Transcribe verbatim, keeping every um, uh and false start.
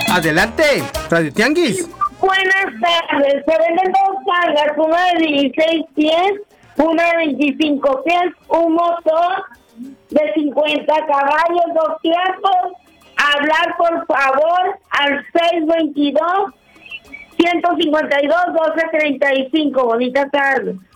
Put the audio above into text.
Adelante, Radio Tianguis. Buenas tardes, se venden dos cargas, una de dieciséis pies, una de veinticinco pies, un motor de cincuenta caballos, dos tiempos. Hablar por favor al seis veintidós, ciento cincuenta y dos, doce treinta y cinco. Bonita tarde.